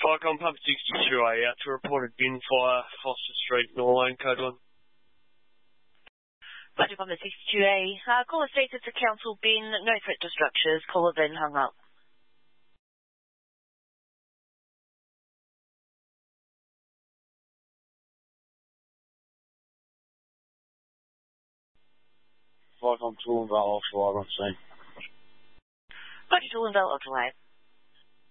Vicom Pub 62A out to report a bin fire, Foster Street, Norlane, code 1. Budget Pub 62A. Caller states it's a council bin, no threat to structures. Caller then hung up. Vicom Toowoomba, Ultralight on scene. Budget Toowoomba, Ultralight.